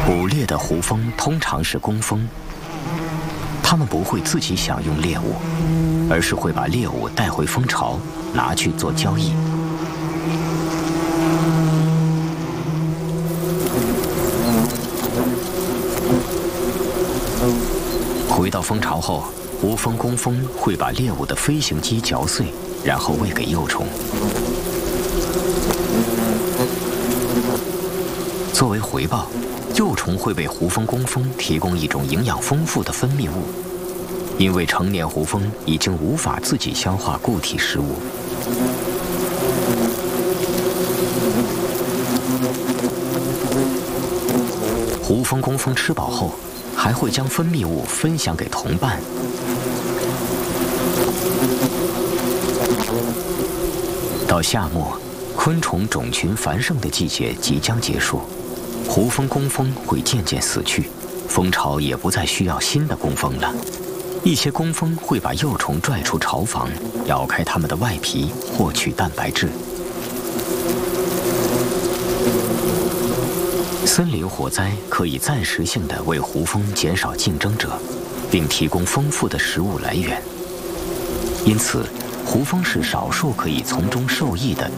捕猎的胡蜂通常是工蜂，它们不会自己享用猎物，而是会把猎物带回蜂巢，拿去做交易。回到蜂巢后，无蜂工蜂会把猎物的飞行肌嚼碎，然后喂给幼虫。作为回报，幼虫会为胡蜂工蜂提供一种营养丰富的分泌物，因为成年胡蜂已经无法自己消化固体食物。胡蜂工蜂吃饱后，还会将分泌物分享给同伴。到夏末，昆虫种群繁盛的季节即将结束，胡蜂工蜂会渐渐死去，蜂巢也不再需要新的工蜂了。一些工蜂会把幼虫拽出巢房，咬开它们的外皮，获取蛋白质。森林火灾可以暂时性地为胡蜂减少竞争者，并提供丰富的食物来源。因此，胡蜂是少数可以从中受益的